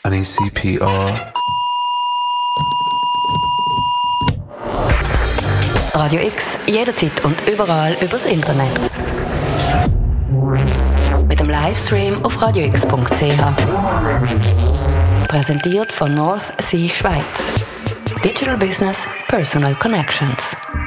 I need CPR. Radio X, jederzeit und überall übers Internet. Mit dem Livestream auf radiox.ch. Präsentiert von North Sea Schweiz. Digital Business, Personal Connections.